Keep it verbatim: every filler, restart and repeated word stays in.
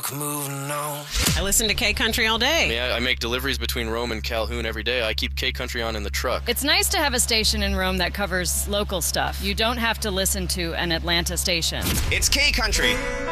truck moving on. I listen to K-Country all day. Yeah, I make deliveries between Rome and Calhoun every day. I keep K-Country on in the truck. It's nice to have a station in Rome that covers local stuff. You don't have to listen to an Atlanta station. It's K-Country.